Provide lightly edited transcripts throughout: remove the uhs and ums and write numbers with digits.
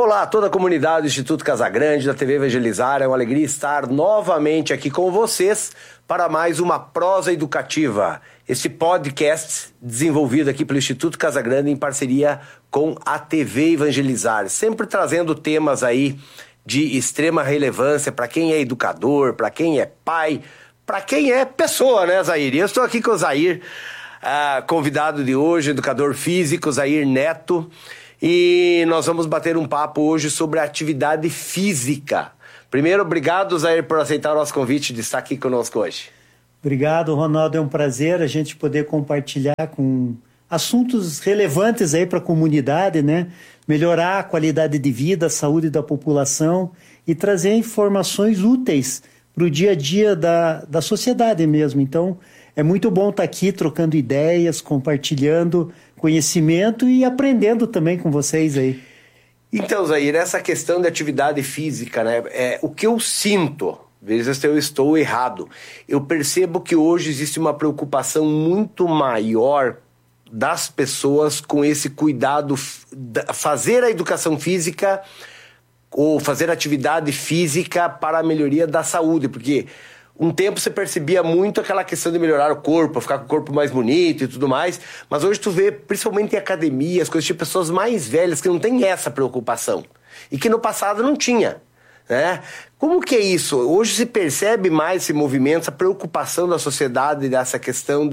Olá a toda a comunidade do Instituto Casagrande, da TV Evangelizar. É uma alegria estar novamente aqui com vocês para mais uma prosa educativa. Este podcast desenvolvido aqui pelo Instituto Casagrande em parceria com a TV Evangelizar. Sempre trazendo temas aí de extrema relevância para quem é educador, para quem é pai, para quem é pessoa, né, Zair? E eu estou aqui com o Zair, convidado de hoje, educador físico, Zair Neto. E nós vamos bater um papo hoje sobre atividade física. Primeiro, obrigado, Zair, por aceitar o nosso convite de estar aqui conosco hoje. Obrigado, Ronaldo. É um prazer a gente poder compartilhar com assuntos relevantes aí para a comunidade, né? Melhorar a qualidade de vida, a saúde da população e trazer informações úteis para o dia a dia da sociedade mesmo. Então, é muito bom estar aqui trocando ideias, compartilhando conhecimento e aprendendo também com vocês aí. Então, Zair, essa questão de atividade física, né? O que eu sinto, veja se eu estou errado, eu percebo que hoje existe uma preocupação muito maior das pessoas com esse cuidado, fazer a educação física ou fazer atividade física para a melhoria da saúde, porque um tempo você percebia muito aquela questão de melhorar o corpo, ficar com o corpo mais bonito e tudo mais, mas hoje tu vê, principalmente em academias, coisas de pessoas mais velhas que não têm essa preocupação e que no passado não tinha, né? Como que é isso? Hoje se percebe mais esse movimento, essa preocupação da sociedade, dessa questão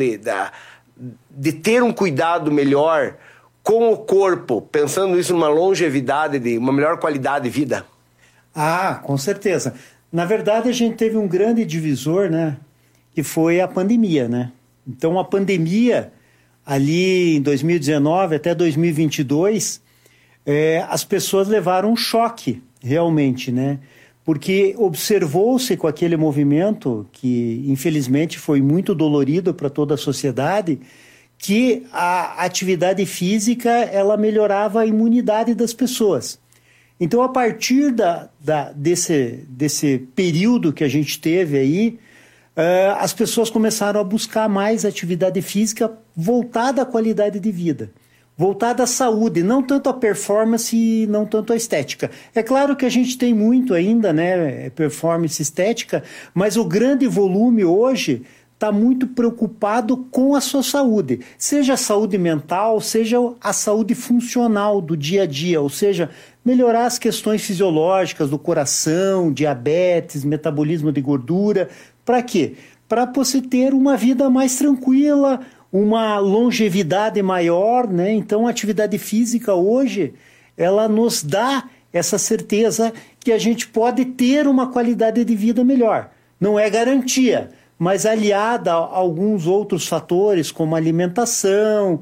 de ter um cuidado melhor com o corpo, pensando isso numa longevidade, de uma melhor qualidade de vida? Ah, com certeza. Na verdade, a gente teve um grande divisor, né, que foi a pandemia, né? Então, a pandemia, ali em 2019 até 2022, as pessoas levaram um choque, realmente, né? Porque observou-se com aquele movimento, que infelizmente foi muito dolorido para toda a sociedade, que a atividade física, ela melhorava a imunidade das pessoas. Então, a partir desse período que a gente teve aí, as pessoas começaram a buscar mais atividade física voltada à qualidade de vida, voltada à saúde, não tanto à performance e não tanto à estética. É claro que a gente tem muito ainda, né, performance estética, mas o grande volume hoje está muito preocupado com a sua saúde, seja a saúde mental, seja a saúde funcional do dia a dia, ou seja, melhorar as questões fisiológicas do coração, diabetes, metabolismo de gordura. Para quê? Para você ter uma vida mais tranquila, uma longevidade maior, né? Então, a atividade física hoje, ela nos dá essa certeza que a gente pode ter uma qualidade de vida melhor. Não é garantia, mas aliada a alguns outros fatores, como alimentação,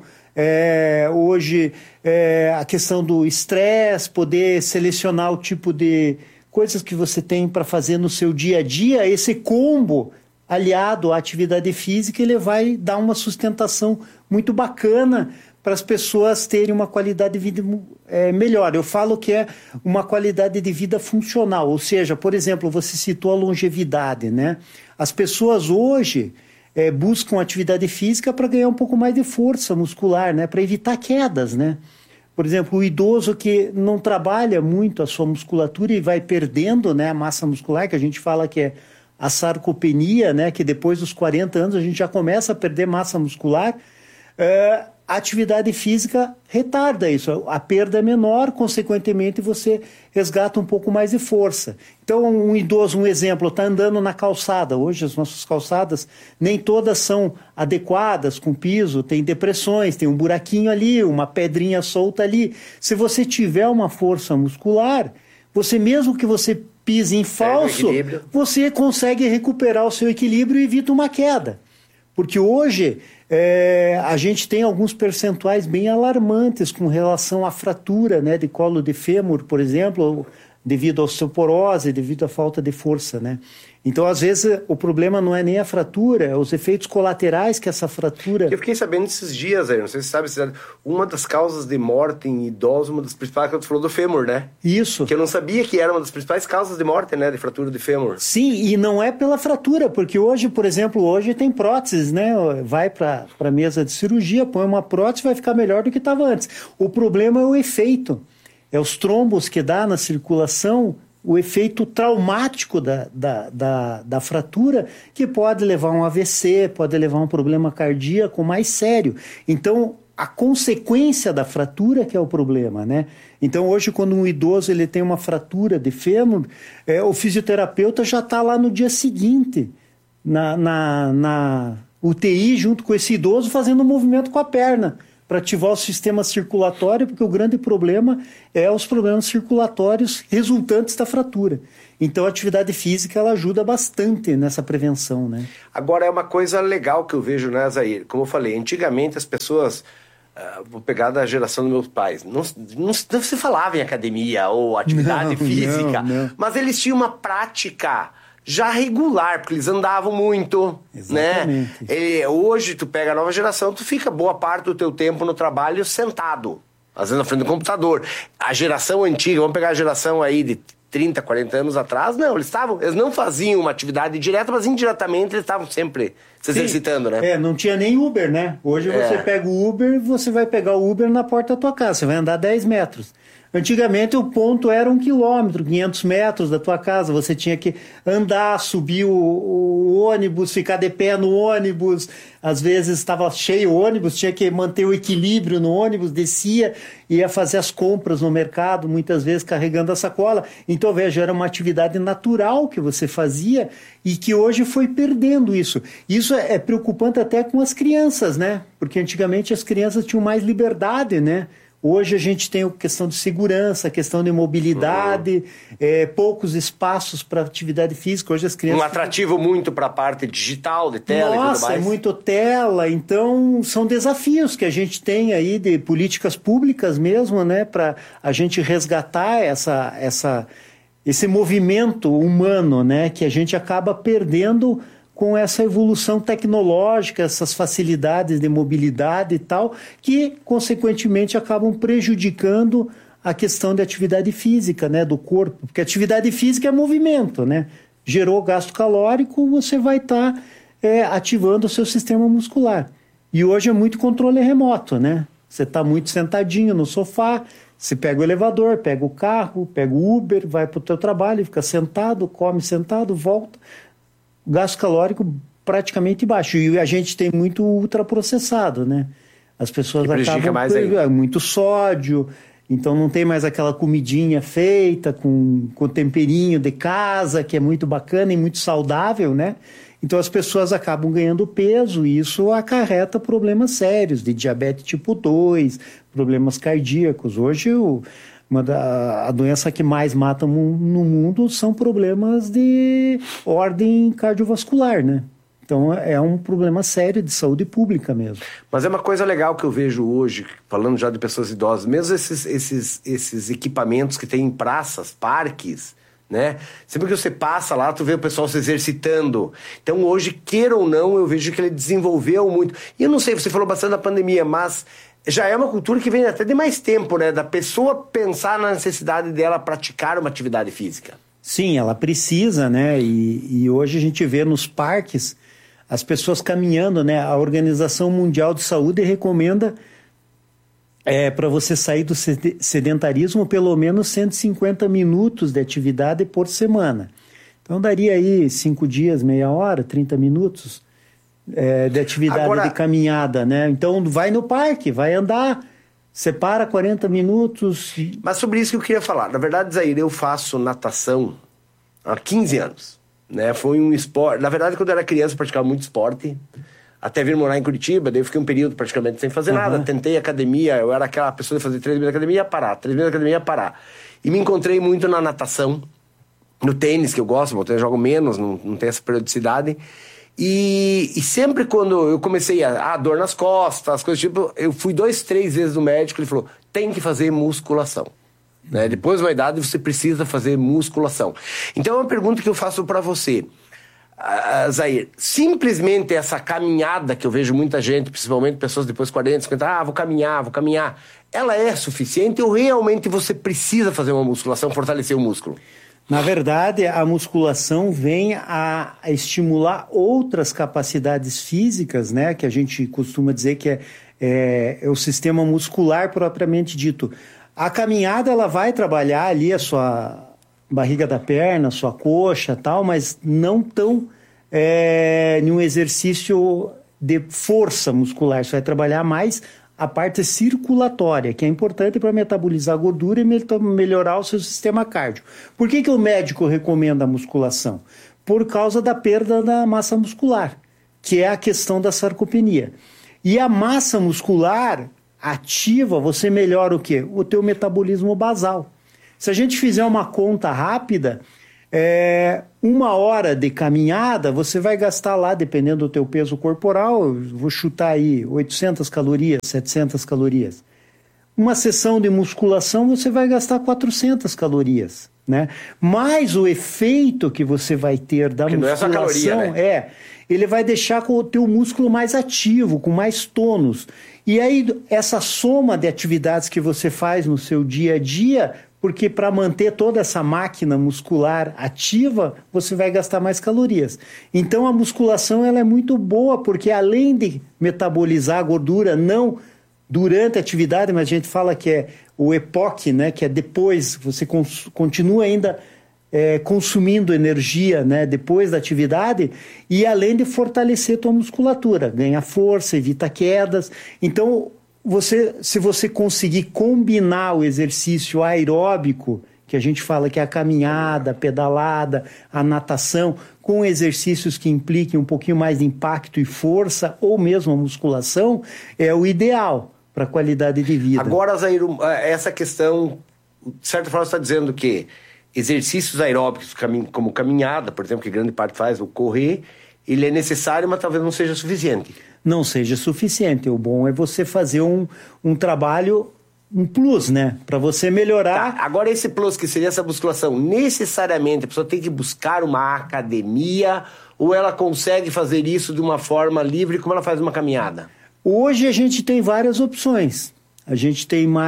hoje a questão do estresse, poder selecionar o tipo de coisas que você tem para fazer no seu dia a dia, esse combo aliado à atividade física, ele vai dar uma sustentação muito bacana para as pessoas terem uma qualidade de vida melhor. Eu falo que é uma qualidade de vida funcional, ou seja, por exemplo, você citou a longevidade, né? As pessoas hoje buscam atividade física para ganhar um pouco mais de força muscular, né? Para evitar quedas, né? Por exemplo, o idoso que não trabalha muito a sua musculatura e vai perdendo, né, a massa muscular, que a gente fala que é a sarcopenia, né, que depois dos 40 anos a gente já começa a perder massa muscular, a atividade física retarda isso. A perda é menor, consequentemente você resgata um pouco mais de força. Então, um idoso, um exemplo, está andando na calçada. Hoje as nossas calçadas nem todas são adequadas com piso, tem depressões, tem um buraquinho ali, uma pedrinha solta ali. Se você tiver uma força muscular, você mesmo que você pise em falso, você consegue recuperar o seu equilíbrio e evita uma queda. Porque hoje a gente tem alguns percentuais bem alarmantes com relação à fratura, né, de colo de fêmur, por exemplo, devido à osteoporose, devido à falta de força, né? Então, às vezes, o problema não é nem a fratura, é os efeitos colaterais que essa fratura... Eu fiquei sabendo esses dias aí, não sei se você sabe, uma das causas de morte em idosos, uma das principais, que você falou do fêmur, né? Isso. Que eu não sabia que era uma das principais causas de morte, né, de fratura de fêmur. Sim, e não é pela fratura, porque hoje, por exemplo, hoje tem próteses, né? Vai para a mesa de cirurgia, põe uma prótese, vai ficar melhor do que estava antes. O problema é o efeito. É os trombos que dá na circulação, o efeito traumático da fratura, que pode levar a um AVC, pode levar a um problema cardíaco mais sério. Então, a consequência da fratura que é o problema, né? Então, hoje, quando um idoso ele tem uma fratura de fêmur, o fisioterapeuta já está lá no dia seguinte, na UTI, junto com esse idoso, fazendo um movimento com a perna, para ativar o sistema circulatório, porque o grande problema é os problemas circulatórios resultantes da fratura. Então, a atividade física ela ajuda bastante nessa prevenção, né? Agora, é uma coisa legal que eu vejo, né, Zair? Como eu falei, antigamente as pessoas, vou pegar da geração dos meus pais, não se falava em academia ou atividade física, não. Mas eles tinham uma prática já regular, porque eles andavam muito, exatamente, né? Hoje, tu pega a nova geração, tu fica boa parte do teu tempo no trabalho sentado, às vezes na frente do computador. A geração antiga, vamos pegar a geração aí de 30, 40 anos atrás, não, eles não faziam uma atividade direta, mas indiretamente eles estavam sempre se exercitando, né? Não tinha nem Uber, né? Hoje você pega o Uber, você vai pegar o Uber na porta da tua casa, você vai andar 10 metros. Antigamente o ponto era 1 quilômetro, 500 metros da tua casa, você tinha que andar, subir o ônibus, ficar de pé no ônibus, às vezes estava cheio o ônibus, tinha que manter o equilíbrio no ônibus, descia, ia fazer as compras no mercado, muitas vezes carregando a sacola. Então, veja, era uma atividade natural que você fazia e que hoje foi perdendo isso. Isso é preocupante até com as crianças, né? Porque antigamente as crianças tinham mais liberdade, né? Hoje a gente tem a questão de segurança, a questão de mobilidade, poucos espaços para atividade física. Hoje as crianças... Um atrativo muito para a parte digital, de tela e tudo mais. Nossa, é muito tela. Então, são desafios que a gente tem aí de políticas públicas mesmo, né? Para a gente resgatar esse movimento humano, né? Que a gente acaba perdendo com essa evolução tecnológica, essas facilidades de mobilidade e tal, que, consequentemente, acabam prejudicando a questão de atividade física, né, do corpo. Porque atividade física é movimento, né? Gerou gasto calórico, você vai estar ativando o seu sistema muscular. E hoje é muito controle remoto, né? Você está muito sentadinho no sofá, você pega o elevador, pega o carro, pega o Uber, vai para o teu trabalho, fica sentado, come sentado, volta... gasto calórico praticamente baixo. E a gente tem muito ultraprocessado, né? As pessoas acabam... mais ainda. Muito sódio, então não tem mais aquela comidinha feita com temperinho de casa, que é muito bacana e muito saudável, né? Então as pessoas acabam ganhando peso e isso acarreta problemas sérios de diabetes tipo 2, problemas cardíacos. Hoje a doença que mais mata no mundo são problemas de ordem cardiovascular, né? Então é um problema sério de saúde pública mesmo. Mas é uma coisa legal que eu vejo hoje, falando já de pessoas idosas, mesmo esses equipamentos que tem em praças, parques, né? Sempre que você passa lá, tu vê o pessoal se exercitando. Então hoje, queira ou não, eu vejo que ele desenvolveu muito. E eu não sei, você falou bastante da pandemia, mas... já é uma cultura que vem até de mais tempo, né? Da pessoa pensar na necessidade dela praticar uma atividade física. Sim, ela precisa, né? E hoje a gente vê nos parques as pessoas caminhando, né? A Organização Mundial de Saúde recomenda para você sair do sedentarismo pelo menos 150 minutos de atividade por semana. Então daria aí 5 dias, meia hora, 30 minutos... de atividade de caminhada, né? Então vai no parque, vai andar, separa 40 minutos. Mas sobre isso que eu queria falar. Na verdade, Zair, eu faço natação há 15 anos, né? Foi um esporte. Na verdade, quando eu era criança, eu praticava muito esporte. Até vir morar em Curitiba, daí eu fiquei um período praticamente sem fazer nada. Tentei academia, eu era aquela pessoa de fazer 3 meses de academia e ia parar, 3 meses de academia e ia parar. E me encontrei muito na natação, no tênis, que eu gosto, eu jogo menos, não tem essa periodicidade. E sempre quando eu comecei a dor nas costas, as coisas tipo, eu fui 2, 3 vezes no médico, ele falou, tem que fazer musculação. Né? Depois de uma idade você precisa fazer musculação. Então é uma pergunta que eu faço para você, Zair, simplesmente essa caminhada que eu vejo muita gente, principalmente pessoas depois de 40, 50, vou caminhar, ela é suficiente ou realmente você precisa fazer uma musculação, fortalecer o músculo? Na verdade, a musculação vem a estimular outras capacidades físicas, né? Que a gente costuma dizer que é o sistema muscular propriamente dito. A caminhada, ela vai trabalhar ali a sua barriga da perna, sua coxa, tal, mas não tão em um exercício de força muscular. Você vai trabalhar mais a parte circulatória, que é importante para metabolizar a gordura e melhorar o seu sistema cárdio. Por que o médico recomenda a musculação? Por causa da perda da massa muscular, que é a questão da sarcopenia. E a massa muscular ativa, você melhora o quê? O teu metabolismo basal. Se a gente fizer uma conta rápida, 1 hora de caminhada, você vai gastar lá, dependendo do teu peso corporal, eu vou chutar aí 800 calorias, 700 calorias. Uma sessão de musculação, você vai gastar 400 calorias, né? Mas o efeito que você vai ter da musculação não é essa caloria, né? Ele vai deixar com o teu músculo mais ativo, com mais tônus. E aí, essa soma de atividades que você faz no seu dia a dia, porque para manter toda essa máquina muscular ativa, você vai gastar mais calorias. Então, a musculação ela é muito boa, porque além de metabolizar a gordura, não durante a atividade, mas a gente fala que é o EPOC, né, que é depois, você continua ainda consumindo energia, né, depois da atividade, e além de fortalecer tua musculatura, ganha força, evita quedas. Então, se você conseguir combinar o exercício aeróbico, que a gente fala que é a caminhada, a pedalada, a natação, com exercícios que impliquem um pouquinho mais de impacto e força, ou mesmo a musculação, é o ideal para a qualidade de vida. Agora, Zairo, essa questão, de certa forma, você está dizendo que exercícios aeróbicos, como caminhada, por exemplo, que grande parte faz, o correr, ele é necessário, mas talvez não seja suficiente. Não seja suficiente. O bom é você fazer um trabalho, um plus, né? Para você melhorar. Tá, agora esse plus, que seria essa musculação, necessariamente a pessoa tem que buscar uma academia ou ela consegue fazer isso de uma forma livre, como ela faz uma caminhada? Hoje a gente tem várias opções. A gente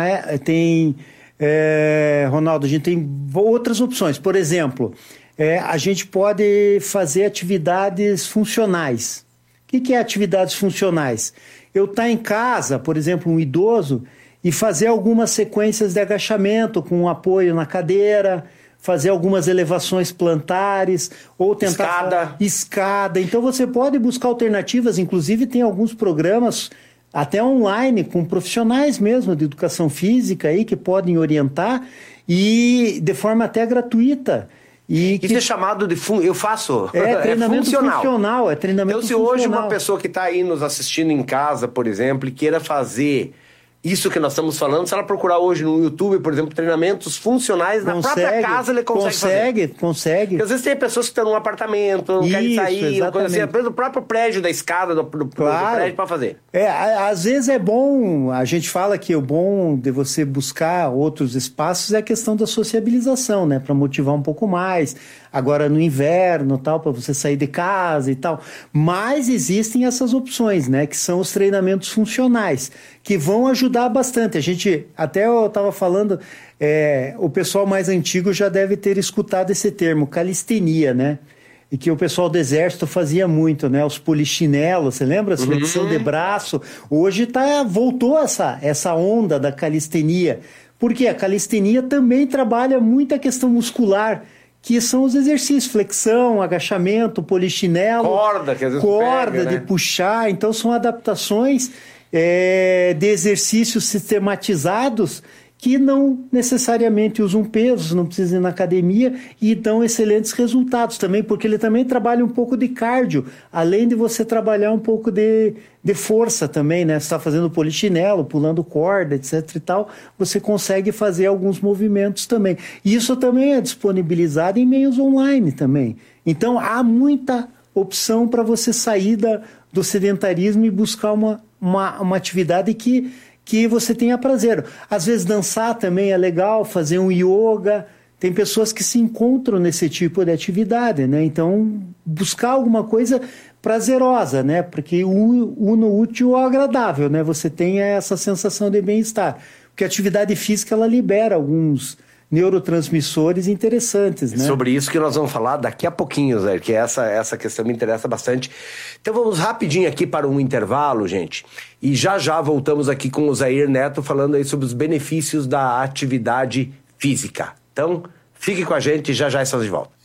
Ronaldo, a gente tem outras opções. Por exemplo, a gente pode fazer atividades funcionais. O que é atividades funcionais? Eu estar em casa, por exemplo, um idoso, e fazer algumas sequências de agachamento com um apoio na cadeira, fazer algumas elevações plantares, ou tentar... Escada. Então você pode buscar alternativas, inclusive tem alguns programas até online, com profissionais mesmo de educação física aí, que podem orientar, e de forma até gratuita. Isso é chamado de... Eu faço. Treinamento funcional. É treinamento então, se funcional. hoje uma pessoa que está aí nos assistindo em casa, por exemplo, e queira fazer isso que nós estamos falando, se ela procurar hoje no YouTube, por exemplo, treinamentos funcionais, na própria casa ele consegue fazer. Consegue. Porque às vezes tem pessoas que estão num apartamento, não querem sair, coisa assim, apenas o próprio prédio da escada do prédio para fazer. Às vezes é bom, a gente fala que o bom de você buscar outros espaços é a questão da sociabilização, né? Para motivar um pouco mais. Agora no inverno, tal, para você sair de casa e tal. Mas existem essas opções, né? Que são os treinamentos funcionais, que vão ajudar bastante. Até eu estava falando, o pessoal mais antigo já deve ter escutado esse termo, calistenia, né? E que o pessoal do exército fazia muito, né? Os polichinelos, você lembra? A flexão de braço. Hoje voltou essa onda da calistenia. Porque a calistenia também trabalha muito a questão muscular, que são os exercícios, flexão, agachamento, polichinelo. Corda, que às vezes pega, de puxar. Então são adaptações de exercícios sistematizados que não necessariamente usam pesos, não precisam ir na academia e dão excelentes resultados também, porque ele também trabalha um pouco de cardio, além de você trabalhar um pouco de força também, né? Você está fazendo polichinelo, pulando corda, etc e tal, você consegue fazer alguns movimentos também. E isso também é disponibilizado em meios online também. Então, há muita opção para você sair do sedentarismo e buscar uma atividade que você tenha prazer. Às vezes dançar também é legal, fazer um yoga. Tem pessoas que se encontram nesse tipo de atividade, né? Então, buscar alguma coisa prazerosa, né? Porque o útil ao agradável, né? Você tem essa sensação de bem-estar. Porque a atividade física, ela libera alguns neurotransmissores interessantes, né? Sobre isso que nós vamos falar daqui a pouquinho, Zé, que essa questão me interessa bastante. Então vamos rapidinho aqui para um intervalo, gente, e já voltamos aqui com o Zair Neto falando aí sobre os benefícios da atividade física. Então, fique com a gente, já estamos de volta.